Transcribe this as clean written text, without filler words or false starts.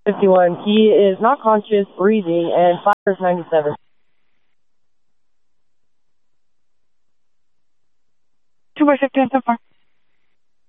51. He is not conscious, breathing, and fire is 97. 2 by 50 and so far.